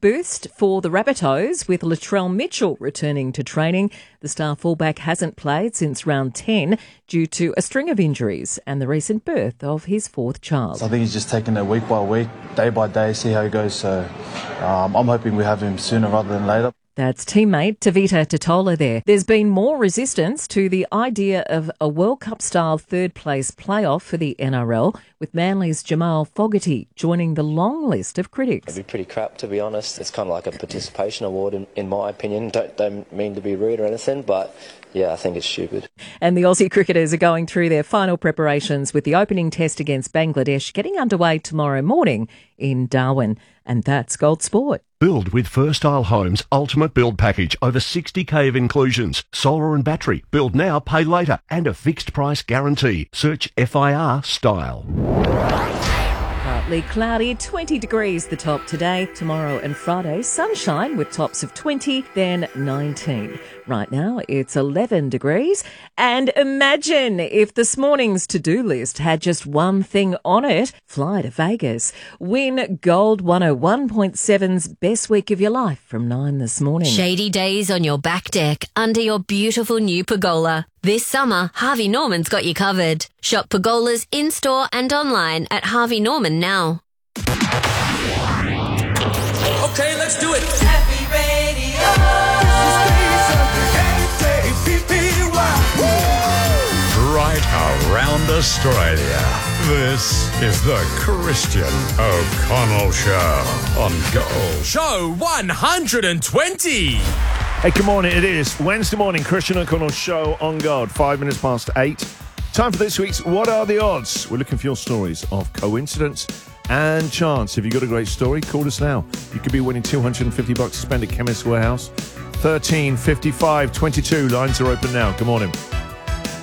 boost for the Rabbitohs with Latrell Mitchell returning to training. The star fullback hasn't played since round 10 due to a string of injuries and the recent birth of his fourth child. I think he's just taking it week by week, day by day, see how he goes. So I'm hoping we have him sooner rather than later. That's teammate Tavita Totola there. There's been more resistance to the idea of a World Cup-style third-place playoff for the NRL, with Manly's Jamal Fogarty joining the long list of critics. It'd be pretty crap, to be honest. It's kind of like a participation award, in my opinion. Don't mean to be rude or anything, but yeah, I think it's stupid. And the Aussie cricketers are going through their final preparations with the opening test against Bangladesh getting underway tomorrow morning in Darwin. And that's Gold Sport. Build with First Isle Homes Ultimate Build Package. Over 60k of inclusions. Solar and battery. Build now, pay later. And a fixed price guarantee. Search FIR Style. Partly cloudy, 20 degrees the top today. Tomorrow and Friday, sunshine with tops of 20, then 19. Right now, it's 11 degrees. And imagine if this morning's to-do list had just one thing on it. Fly to Vegas. Win Gold 101.7's Best Week of Your Life from 9 this morning. Shady days on your back deck under your beautiful new pergola. This summer, Harvey Norman's got you covered. Shop pergolas in-store and online at Harvey Norman now. Okay, let's do it. Happy Radio. Right around Australia. This is the Christian O'Connell Show on Gold. Show 120. Hey, good morning. It is Wednesday morning, Christian O'Connell Show on Gold, 5 minutes past 8. Time for this week's What Are the Odds? We're looking for your stories of coincidence and chance. If you've got a great story, call us now. You could be winning $250 to spend at Chemist Warehouse. 13 55 22. Lines are open now. Good morning.